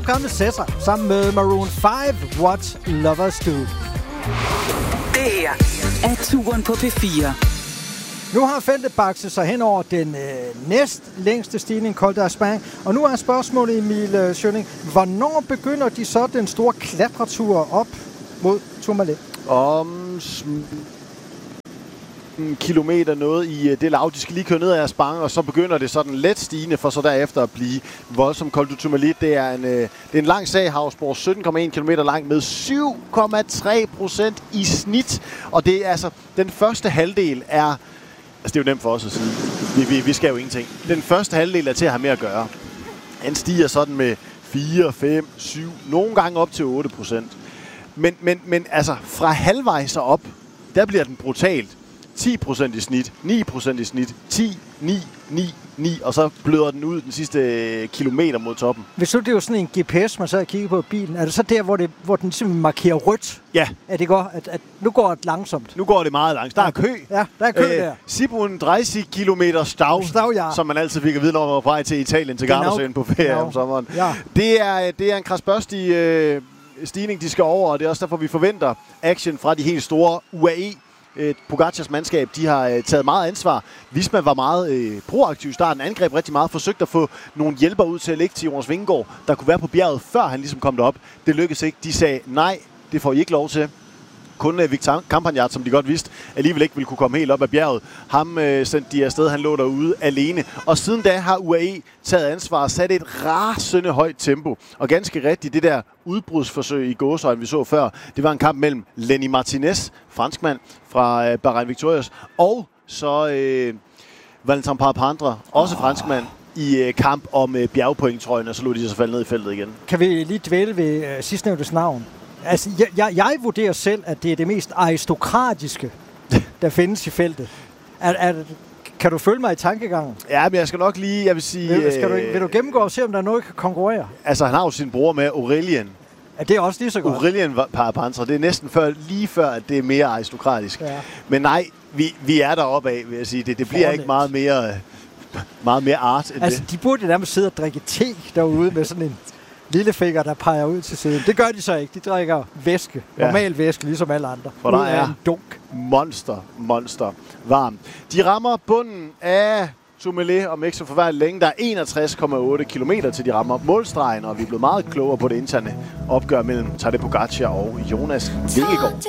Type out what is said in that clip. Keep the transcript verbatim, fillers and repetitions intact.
programmet Cæsar sammen med Maroon fem, What Lovers Do. Det her er Turen på P fire. Nu har feltet bakset sig hen over den øh, næst længste stigning, Col d'Aspin. Og nu er spørgsmålet, Emil Schønning, hvornår begynder de så den store klatretur op mod Tourmalet? Om kilometer noget i det lav. De skal lige køre ned ad Aspang, og så begynder det sådan let stigende, for så derefter at blive voldsomt. Col du Tourmalet, det er en, øh, det er en lang sag, Havsborg, sytten komma en kilometer lang med syv komma tre procent i snit. Og det er altså, den første halvdel er, altså det er jo nemt for os at sige, vi, vi, vi skal jo ingenting. Den første halvdel er til at have med at gøre. Han stiger sådan med fire, fem, syv, nogle gange op til otte procent. Men, men, men altså, fra halvvejs og op, der bliver den brutalt. ti procent i snit, ni procent i snit, ti, ni, ni, ni, og så bløder den ud den sidste kilometer mod toppen. Hvis så det er jo sådan en G P S, man så kigger på bilen, er det så der, hvor, det, hvor den simpelthen markerer rødt? Ja. At det går, at, at nu går det langsomt? Nu går det meget langsomt. Der er kø. Ja, der er kø øh, der. syvogtredive kilometer stav, stav ja. Som man altid fik at vide, når man var på vej til Italien, til Gardasøen på ferie om sommeren. Ja. Det, er, det er en krasbørstig øh, stigning, de skal over, og det er også derfor, vi forventer action fra de helt store U A E. Pogacars mandskab, de har øh, taget meget ansvar. Visma var meget øh, proaktiv i starten, angreb rigtig meget, forsøgte at få nogle hjælper ud til at lægge til Jonas Vingegaard, der kunne være på bjerget, før han ligesom kom derop. Det lykkedes ikke. De sagde, nej, det får I ikke lov til. Kun øh, Victor Campagnard, som de godt vidste, alligevel ikke ville kunne komme helt op ad bjerget. Ham øh, sendte de afsted, han lå derude alene. Og siden da har U A E taget ansvar og sat et rasende højt tempo. Og ganske rigtigt, det der udbrudsforsøg i gåseøjne, vi så før, det var en kamp mellem Lenny Martinez, franskmand fra øh, Bahrain Victorious, og så øh, Valentin Parapandre, også oh. franskmand, i øh, kamp om øh, bjergpointtrøjen, og så lå de så falde ned i feltet igen. Kan vi lige dvæle ved øh, sidstnævntes navn? Altså, jeg, jeg, jeg vurderer selv, at det er det mest aristokratiske, der findes i feltet. Er, er, kan du følge mig i tankegangen? Ja, men jeg skal nok lige, jeg vil sige... Vil, skal du, vil du gennemgå og se, om der er noget, der kan konkurrere? Altså, han har jo sin bror med, Aurelien. Ja, det er også lige så godt. Aurelien Parapandre, det er næsten før, lige før, at det er mere aristokratisk. Ja. Men nej, vi, vi er deroppe af, vil jeg sige. Det, det bliver ikke meget mere, meget mere art end altså, det. de burde nærmest sidde og drikke te derude med sådan en lillefinger, der peger ud til siden. Det gør de så ikke. De drikker væske. Ja. Normal væske, ligesom alle andre. For der er en dunk. monster, monster varm. De rammer bunden af Tourmalet om ikke så forfærdelig længe. Der er enogtres komma otte kilometer til de rammer målstregen, og vi er blevet meget klogere på det interne opgør mellem Tadej Pogacar og Jonas Vingegaard.